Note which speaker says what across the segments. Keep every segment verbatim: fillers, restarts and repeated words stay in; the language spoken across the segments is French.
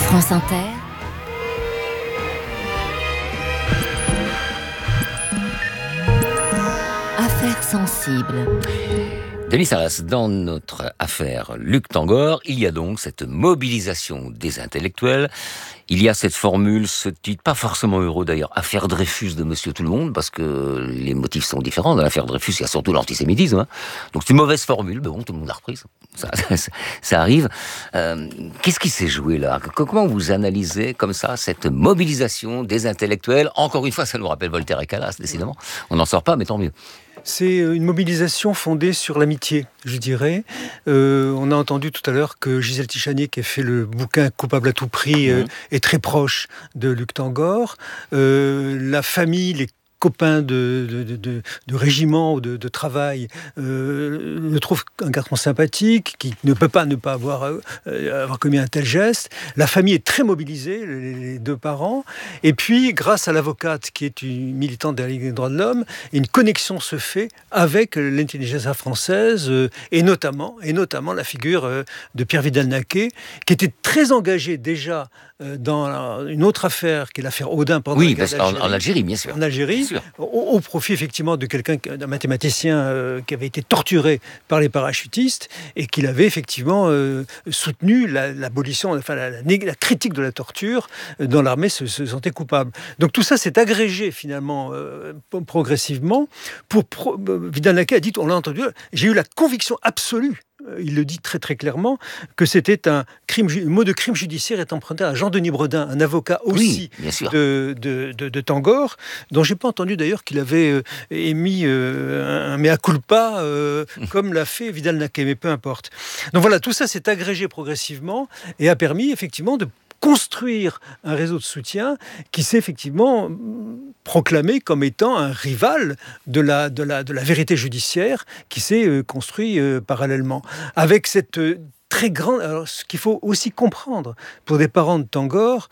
Speaker 1: France Inter. Affaires sensibles.
Speaker 2: Denis Salas, dans notre affaire Luc Tangor, il y a donc cette mobilisation des intellectuels. Il y a cette formule, ce titre, pas forcément heureux d'ailleurs, affaire Dreyfus de Monsieur Tout-le-Monde, parce que les motifs sont différents. Dans l'affaire Dreyfus, il y a surtout l'antisémitisme. Hein. Donc c'est une mauvaise formule, mais bon, tout le monde l'a reprise. Ça, ça, ça arrive. Euh, qu'est-ce qui s'est joué là ? Comment vous analysez comme ça cette mobilisation des intellectuels ? Encore une fois, ça nous rappelle Voltaire et Calas, décidément. On n'en sort pas, mais tant mieux.
Speaker 3: C'est une mobilisation fondée sur l'amitié, je dirais. Euh, on a entendu tout à l'heure que Gisèle Tichanier, qui a fait le bouquin Coupable à tout prix, mmh. euh, est très proche de Luc Tangor. Euh, la famille, les copains de, de, de, de régiment ou de, de travail euh, le trouvent un garçon sympathique qui ne peut pas ne pas avoir, euh, avoir commis un tel geste. La famille est très mobilisée, les, les deux parents. Et puis, grâce à l'avocate qui est une militante de la Ligue des droits de l'homme, une connexion se fait avec l'intelligence française euh, et, notamment, et notamment la figure euh, de Pierre Vidal-Naquet, qui était très engagé déjà dans une autre affaire, qui est l'affaire Audin pendant
Speaker 2: oui,
Speaker 3: la guerre
Speaker 2: d'Algérie. En, en Algérie, bien sûr.
Speaker 3: En Algérie, au, au profit effectivement de quelqu'un, d'un mathématicien euh, qui avait été torturé par les parachutistes et qu'il avait effectivement euh, soutenu la, l'abolition, enfin la, la, la critique de la torture dans l'armée se, se sentait coupable. Donc tout ça s'est agrégé finalement euh, progressivement. Pour pro, Vidal-Naquet a dit, on l'a entendu, j'ai eu la conviction absolue. Il le dit très très clairement, que c'était un crime, le mot de crime judiciaire est emprunté à Jean-Denis Bredin, un avocat aussi
Speaker 2: oui,
Speaker 3: de, de, de, de Tangor, dont j'ai pas entendu d'ailleurs qu'il avait euh, émis euh, un mea culpa, euh, comme l'a fait Vidal-Naquet, mais peu importe. Donc voilà, tout ça s'est agrégé progressivement et a permis effectivement de construire un réseau de soutien qui s'est effectivement proclamé comme étant un rival de la, de la, de la vérité judiciaire qui s'est euh, construit euh, parallèlement. Avec cette euh, très grande... Alors, ce qu'il faut aussi comprendre pour des parents de Tangor,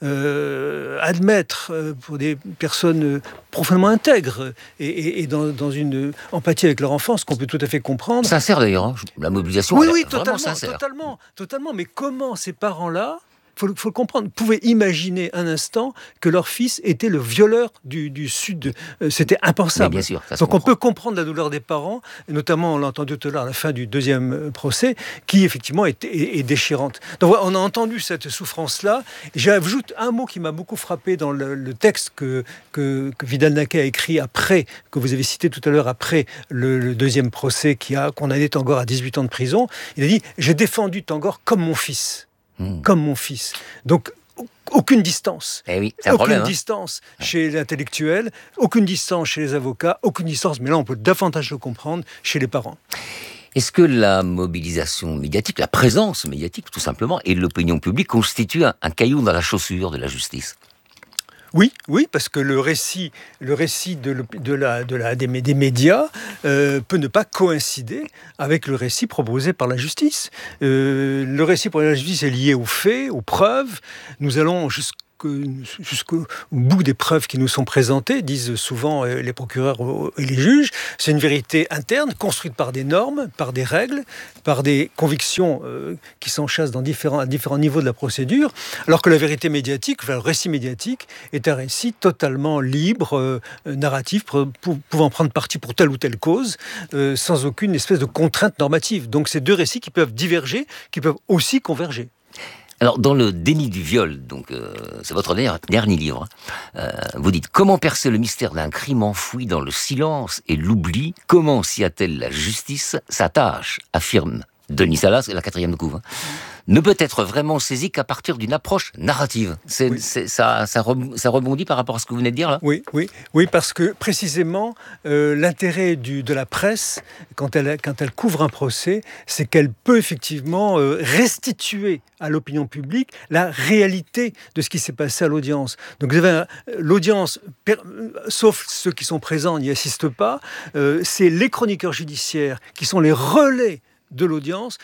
Speaker 3: euh, admettre euh, pour des personnes euh, profondément intègres et, et, et dans, dans une empathie avec leur enfant, ce qu'on peut tout à fait comprendre.
Speaker 2: Sincère d'ailleurs, hein, la mobilisation.
Speaker 3: Oui,
Speaker 2: est
Speaker 3: oui,
Speaker 2: vraiment
Speaker 3: totalement,
Speaker 2: sincère.
Speaker 3: totalement, totalement. Mais comment ces parents-là, il faut, faut le comprendre, pouvaient imaginer un instant que leur fils était le violeur du, du Sud. Euh, c'était impensable.
Speaker 2: Mais bien sûr, ça se
Speaker 3: Donc
Speaker 2: comprend.
Speaker 3: on peut comprendre la douleur des parents, et notamment, on l'a entendu tout à l'heure à la fin du deuxième procès, qui effectivement est, est, est déchirante. Donc voilà, on a entendu cette souffrance-là. J'ajoute un mot qui m'a beaucoup frappé dans le, le texte que, que, que Vidal-Naquet a écrit après, que vous avez cité tout à l'heure, après le, le deuxième procès qui a condamné Tangor à dix-huit ans de prison. Il a dit « J'ai défendu Tangor comme mon fils. » Mmh. Comme mon fils. Donc, aucune distance.
Speaker 2: Eh oui, c'est un
Speaker 3: aucune
Speaker 2: problème, hein.
Speaker 3: distance chez l'intellectuel, aucune distance chez les avocats, aucune distance, mais là on peut davantage le comprendre, chez les parents.
Speaker 2: Est-ce que la mobilisation médiatique, la présence médiatique tout simplement, et l'opinion publique constitue un, un caillou dans la chaussure de la justice ?
Speaker 3: Oui, oui, parce que le récit, le récit de, de la, de la, des, des médias euh, peut ne pas coïncider avec le récit proposé par la justice. Euh, le récit par la justice est lié aux faits, aux preuves. Nous allons jusqu'à jusqu'au bout des preuves qui nous sont présentées, disent souvent les procureurs et les juges. C'est une vérité interne, construite par des normes, par des règles, par des convictions euh, qui s'enchassent dans différents, à différents niveaux de la procédure, alors que la vérité médiatique, enfin, le récit médiatique, est un récit totalement libre, euh, narratif, pour, pour, pouvant prendre parti pour telle ou telle cause, euh, sans aucune espèce de contrainte normative. Donc c'est deux récits qui peuvent diverger, qui peuvent aussi converger.
Speaker 2: Alors, dans le déni du viol, donc euh, c'est votre dernier, dernier livre, euh, vous dites « Comment percer le mystère d'un crime enfoui dans le silence et l'oubli ? Comment s'y attelle la justice ? Sa tâche, affirme Denis Salas, la quatrième de couve, hein, ne peut être vraiment saisie qu'à partir d'une approche narrative. » C'est, oui. c'est, ça, ça, ça rebondit par rapport à ce que vous venez de dire là ?
Speaker 3: Oui, oui, oui, parce que précisément, euh, l'intérêt du, de la presse, quand elle, quand elle couvre un procès, c'est qu'elle peut effectivement euh, restituer à l'opinion publique la réalité de ce qui s'est passé à l'audience. Donc vous avez un, l'audience, per, sauf ceux qui sont présents, n'y assistent pas, euh, c'est les chroniqueurs judiciaires qui sont les relais de l'audience pour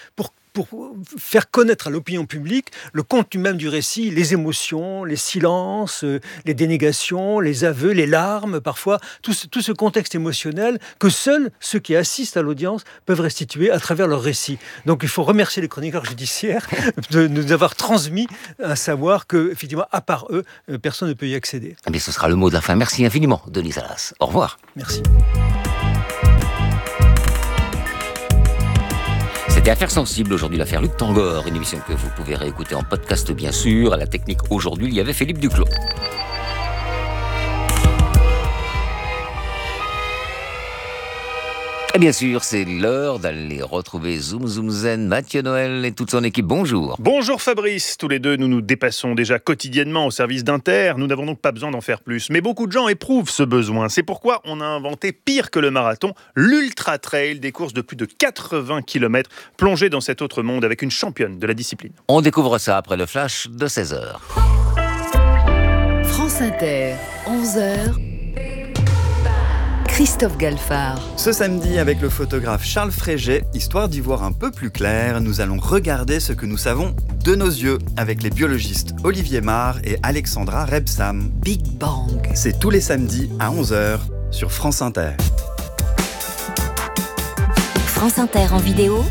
Speaker 3: pour faire connaître à l'opinion publique le contenu même du récit, les émotions, les silences, euh, les dénégations, les aveux, les larmes, parfois, tout ce, tout ce contexte émotionnel que seuls ceux qui assistent à l'audience peuvent restituer à travers leur récit. Donc il faut remercier les chroniqueurs judiciaires de, de nous avoir transmis un savoir que, effectivement, à part eux, personne ne peut y accéder.
Speaker 2: Eh bien, ce sera le mot de la fin. Merci infiniment, Denis Salas. Au revoir.
Speaker 3: Merci.
Speaker 2: C'était Affaires sensibles, aujourd'hui l'affaire Luc Tangor, une émission que vous pouvez réécouter en podcast bien sûr. À la technique aujourd'hui, il y avait Philippe Duclos. Et bien sûr, c'est l'heure d'aller retrouver Zoom Zoom Zen, Mathieu Noël et toute son équipe. Bonjour.
Speaker 4: Bonjour Fabrice. Tous les deux, nous nous dépassons déjà quotidiennement au service d'Inter. Nous n'avons donc pas besoin d'en faire plus. Mais beaucoup de gens éprouvent ce besoin. C'est pourquoi on a inventé pire que le marathon, l'Ultra Trail, des courses de plus de quatre-vingts kilomètres, plongées dans cet autre monde avec une championne de la discipline.
Speaker 2: On découvre ça après le flash de seize heures.
Speaker 1: France Inter, onze heures. Christophe Galfard.
Speaker 5: Ce samedi, avec le photographe Charles Fréget, histoire d'y voir un peu plus clair, nous allons regarder ce que nous savons de nos yeux avec les biologistes Olivier Marr et Alexandra Rebsam.
Speaker 1: Big Bang.
Speaker 5: C'est tous les samedis à onze heures sur France Inter.
Speaker 1: France Inter en vidéo.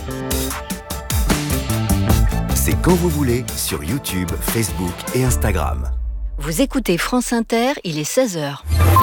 Speaker 6: C'est quand vous voulez sur YouTube, Facebook et Instagram.
Speaker 1: Vous écoutez France Inter, il est seize heures.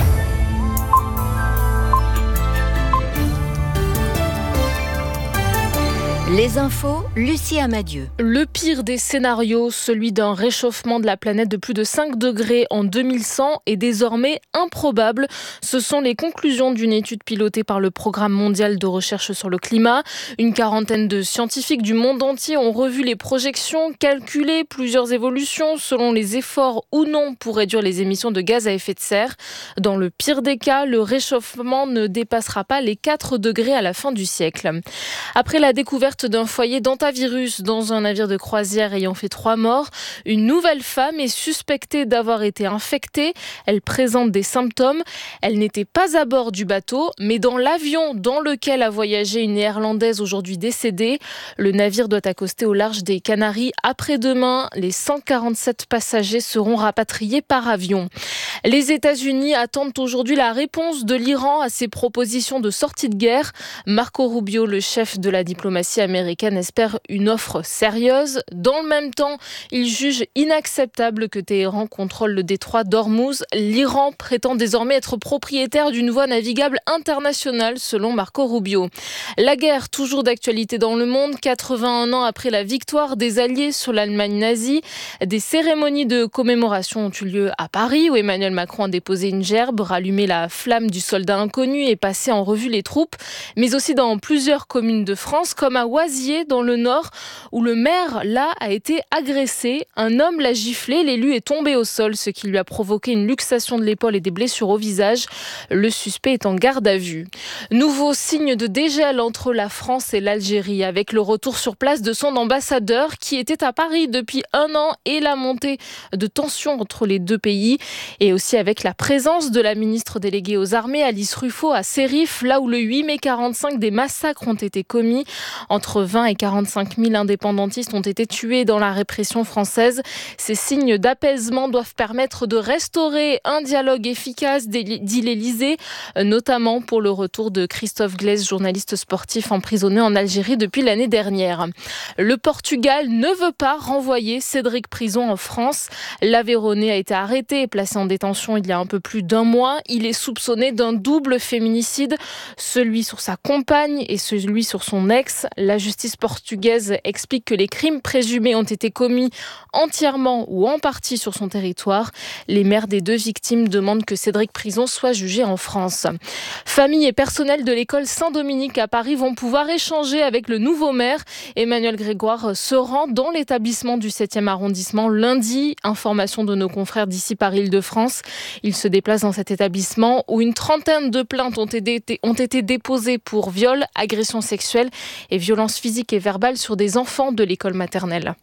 Speaker 1: Les infos, Lucie Amadieu.
Speaker 7: Le pire des scénarios, celui d'un réchauffement de la planète de plus de cinq degrés en deux mille cent, est désormais improbable. Ce sont les conclusions d'une étude pilotée par le Programme mondial de recherche sur le climat. Une quarantaine de scientifiques du monde entier ont revu les projections, calculé plusieurs évolutions selon les efforts ou non pour réduire les émissions de gaz à effet de serre. Dans le pire des cas, le réchauffement ne dépassera pas les quatre degrés à la fin du siècle. Après la découverte d'un foyer d'hantavirus dans un navire de croisière ayant fait trois morts, une nouvelle femme est suspectée d'avoir été infectée. Elle présente des symptômes. Elle n'était pas à bord du bateau, mais dans l'avion dans lequel a voyagé une néerlandaise aujourd'hui décédée. Le navire doit accoster au large des Canaries après-demain. Les cent quarante-sept passagers seront rapatriés par avion. Les États-Unis attendent aujourd'hui la réponse de l'Iran à ses propositions de sortie de guerre. Marco Rubio, le chef de la diplomatie américaine, espère une offre sérieuse. Dans le même temps, il juge inacceptable que Téhéran contrôle le détroit d'Ormuz. L'Iran prétend désormais être propriétaire d'une voie navigable internationale, selon Marco Rubio. La guerre, toujours d'actualité dans le monde, quatre-vingt-un ans après la victoire des Alliés sur l'Allemagne nazie. Des cérémonies de commémoration ont eu lieu à Paris, où Emmanuel Macron a déposé une gerbe, rallumé la flamme du soldat inconnu et passé en revue les troupes, mais aussi dans plusieurs communes de France, comme à Oisier, dans le Nord, où le maire, là, a été agressé. Un homme l'a giflé, l'élu est tombé au sol, ce qui lui a provoqué une luxation de l'épaule et des blessures au visage. Le suspect est en garde à vue. Nouveau signe de dégel entre la France et l'Algérie, avec le retour sur place de son ambassadeur, qui était à Paris depuis un an, et la montée de tensions entre les deux pays, et aussi avec la présence de la ministre déléguée aux armées, Alice Ruffo, à Sérif, là où le huit mai quarante-cinq, des massacres ont été commis. Entre vingt et quarante-cinq mille indépendantistes ont été tués dans la répression française. Ces signes d'apaisement doivent permettre de restaurer un dialogue efficace, dit l'Élysée, notamment pour le retour de Christophe Glaise, journaliste sportif emprisonné en Algérie depuis l'année dernière. Le Portugal ne veut pas renvoyer Cédric Prison en France. L'Aveyronais a été arrêté et placé en détention il y a un peu plus d'un mois. Il est soupçonné d'un double féminicide, celui sur sa compagne et celui sur son ex. La justice portugaise explique que les crimes présumés ont été commis entièrement ou en partie sur son territoire. Les mères des deux victimes demandent que Cédric Prison soit jugé en France. Famille et personnel de l'école Saint-Dominique à Paris vont pouvoir échanger avec le nouveau maire. Emmanuel Grégoire se rend dans l'établissement du septième arrondissement lundi. Information de nos confrères d'ici par Île-de-France. Il se déplace dans cet établissement où une trentaine de plaintes ont été, ont été déposées pour viol, agression sexuelle et violences physiques et verbales sur des enfants de l'école maternelle.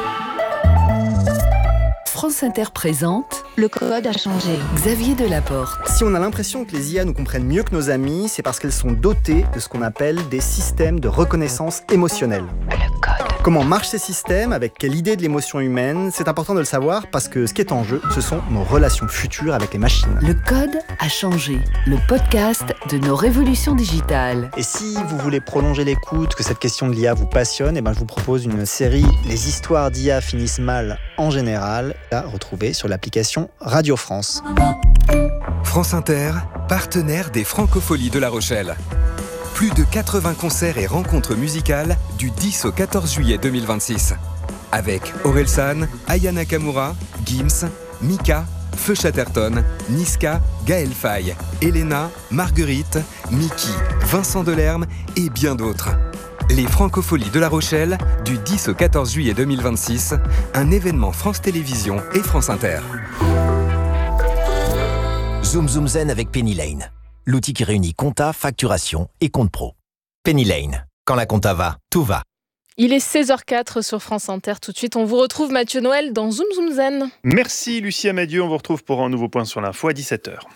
Speaker 1: France Inter présente Le code a changé. Xavier Delaporte.
Speaker 8: Si on a l'impression que les I A nous comprennent mieux que nos amis, c'est parce qu'elles sont dotées de ce qu'on appelle des systèmes de reconnaissance émotionnelle.
Speaker 1: Le code
Speaker 8: Comment marchent ces systèmes, avec quelle idée de l'émotion humaine? C'est important de le savoir parce que ce qui est en jeu, ce sont nos relations futures avec les machines.
Speaker 1: Le code a changé, le podcast de nos révolutions digitales.
Speaker 8: Et si vous voulez prolonger l'écoute, que cette question de l'I A vous passionne, eh ben je vous propose une série « Les histoires d'I A finissent mal en général » à retrouver sur l'application Radio France.
Speaker 6: France Inter, partenaire des Francopholies de La Rochelle. Plus de quatre-vingts concerts et rencontres musicales du dix au quatorze juillet deux mille vingt-six. Avec Orelsan, Aya Nakamura, Gims, Mika, Feu Chatterton, Niska, Gaël Faye, Elena, Marguerite, Mickey, Vincent Delerme et bien d'autres. Les Francopholies de La Rochelle, du dix au quatorze juillet deux mille vingt-six, un événement France Télévisions et France Inter.
Speaker 9: Zoom Zoom Zen avec Penny Lane. L'outil qui réunit compta, facturation et compte pro. Penny Lane. Quand la compta va, tout va.
Speaker 7: Il est seize heures zéro quatre sur France Inter. Tout de suite, on vous retrouve Mathieu Noël dans Zoom Zoom Zen.
Speaker 4: Merci Lucie Amadieu. On vous retrouve pour un nouveau point sur l'info à dix-sept heures.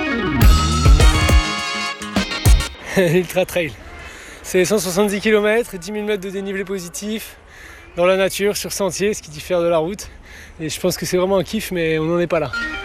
Speaker 10: L'Ultra Trail. C'est cent soixante-dix kilomètres, dix mille mètres de dénivelé positif, dans la nature, sur sentier, ce qui diffère de la route. Et je pense que c'est vraiment un kiff, mais on n'en est pas là.